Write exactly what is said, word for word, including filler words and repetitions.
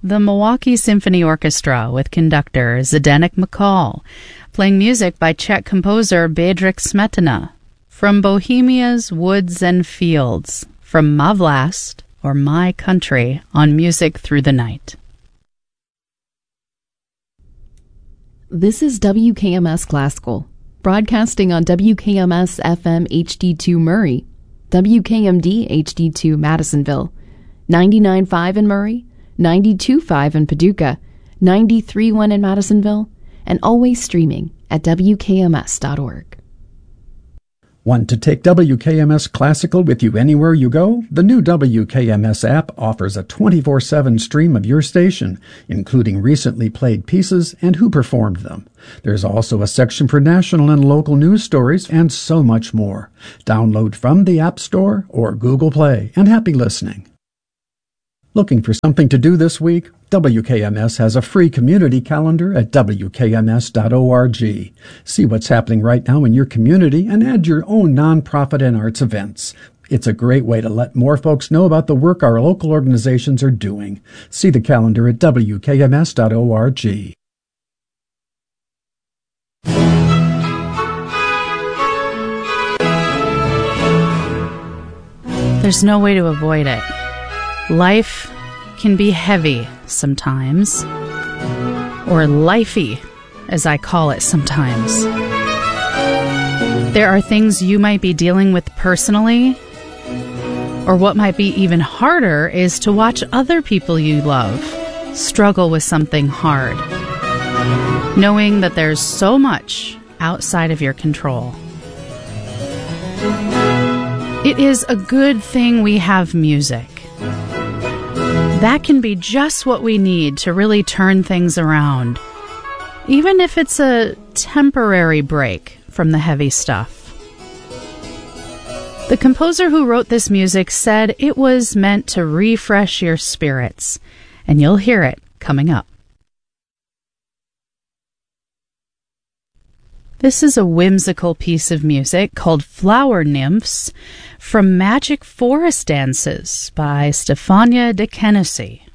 the Milwaukee Symphony Orchestra with conductor Zdenek McCall, playing music by Czech composer Bedřich Smetana. From Bohemia's Woods and Fields, from Ma Vlast, or My Country, on Music Through the Night. This is W K M S Classical, broadcasting on W K M S F M H D two Murray, W K M D H D two Madisonville, ninety-nine point five in Murray, ninety-two point five in Paducah, ninety-three point one in Madisonville, and always streaming at W K M S dot org. Want to take W K M S Classical with you anywhere you go? The new W K M S app offers a twenty-four seven stream of your station, including recently played pieces and who performed them. There's also a section for national and local news stories and so much more. Download from the App Store or Google Play, and happy listening. Looking for something to do this week? W K M S has a free community calendar at W K M S dot org. See what's happening right now in your community and add your own nonprofit and arts events. It's a great way to let more folks know about the work our local organizations are doing. See the calendar at W K M S dot org. There's no way to avoid it. Life can be heavy sometimes, or lifey, as I call it sometimes. There are things you might be dealing with personally, or what might be even harder is to watch other people you love struggle with something hard, knowing that there's so much outside of your control. It is a good thing we have music. That can be just what we need to really turn things around, even if it's a temporary break from the heavy stuff. The composer who wrote this music said it was meant to refresh your spirits, and you'll hear it coming up. This is a whimsical piece of music called Flower Nymphs from Magic Forest Dances by Stefania de Kenesy.